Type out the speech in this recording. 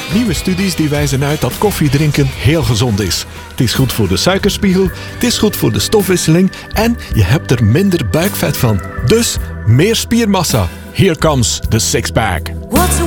Nieuwe studies die wijzen uit dat koffiedrinken heel gezond is. Het is goed voor de suikerspiegel, het is goed voor de stofwisseling en je hebt er minder buikvet van. Dus meer spiermassa. Here comes the six-pack. What's